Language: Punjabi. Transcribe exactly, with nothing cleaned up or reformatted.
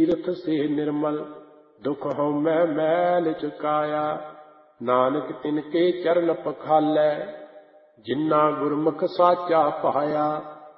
ਤੀਰਥ ਸੇ ਨਿਰਮਲ, ਦੁਖ ਹਉਮੈ ਮੈਲ ਚੁਕਾਇਆ। ਨਾਨਕ ਤਿਨ ਕੇ ਚਰਨ ਪਖਾਲੈ, ਜਿਨ੍ਹਾਂ ਗੁਰਮੁਖ ਸਾਚਾ ਪਾਇਆ।